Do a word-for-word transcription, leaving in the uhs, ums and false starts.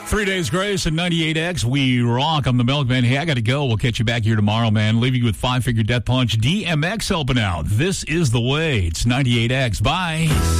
Three Days Grace and ninety-eight X. We rock. I'm the Milkman. Hey, I got to go. We'll catch you back here tomorrow, man. Leaving you with Five Finger Death Punch. D M X helping out. This is the way. It's ninety-eight X. Bye.